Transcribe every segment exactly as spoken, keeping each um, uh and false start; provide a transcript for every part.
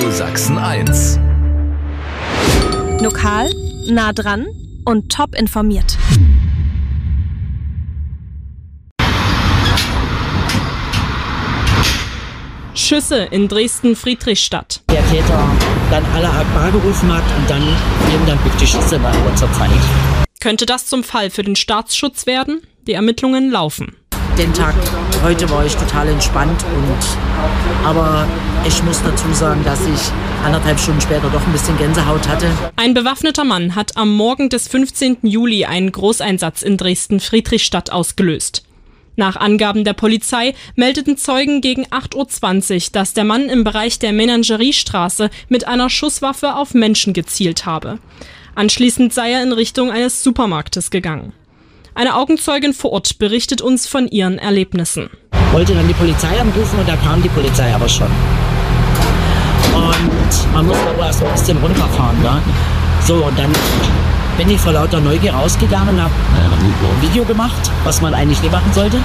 Radio Sachsen eins. Lokal, nah dran und top informiert. Schüsse in Dresden-Friedrichstadt. Der Täter dann alle Akbar gerufen hat und dann eben dann wirklich Schüsse in kurzer Zeit. Könnte das zum Fall für den Staatsschutz werden? Die Ermittlungen laufen. Den Tag heute war ich total entspannt, und aber ich muss dazu sagen, dass ich anderthalb Stunden später doch ein bisschen Gänsehaut hatte. Ein bewaffneter Mann hat am Morgen des fünfzehnten Juli einen Großeinsatz in Dresden-Friedrichstadt ausgelöst. Nach Angaben der Polizei meldeten Zeugen gegen acht Uhr zwanzig, dass der Mann im Bereich der Menageriestraße mit einer Schusswaffe auf Menschen gezielt habe. Anschließend sei er in Richtung eines Supermarktes gegangen. Eine Augenzeugin vor Ort berichtet uns von ihren Erlebnissen. Ich wollte dann die Polizei anrufen und da kam die Polizei aber schon. Und man muss aber erst ein bisschen runterfahren. Ne? So, und dann bin ich vor lauter Neugier rausgegangen und habe ein Video gemacht, was man eigentlich nicht machen sollte.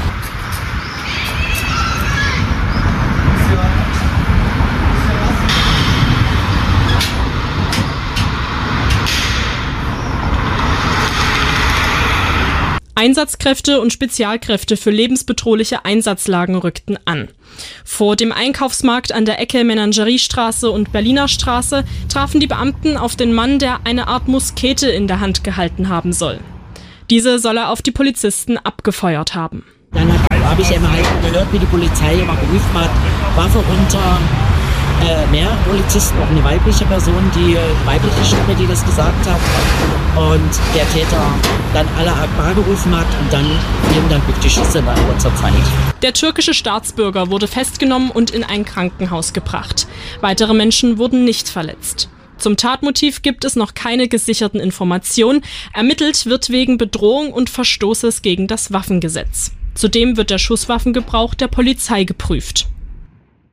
Einsatzkräfte und Spezialkräfte für lebensbedrohliche Einsatzlagen rückten an. Vor dem Einkaufsmarkt an der Ecke Menageriestraße und Berliner Straße trafen die Beamten auf den Mann, der eine Art Muskete in der Hand gehalten haben soll. Diese soll er auf die Polizisten abgefeuert haben. Dann habe ich immer halt gehört, wie die Polizei immer gerufen hat, Waffe runter. Äh, mehr Polizisten, auch eine weibliche Person, die äh, weibliche Stimme, die das gesagt hat. Und der Täter dann alle Akbar gerufen hat und dann eben dann wirklich Schüsse in kurzer Zeit. Der türkische Staatsbürger wurde festgenommen und in ein Krankenhaus gebracht. Weitere Menschen wurden nicht verletzt. Zum Tatmotiv gibt es noch keine gesicherten Informationen. Ermittelt wird wegen Bedrohung und Verstoßes gegen das Waffengesetz. Zudem wird der Schusswaffengebrauch der Polizei geprüft.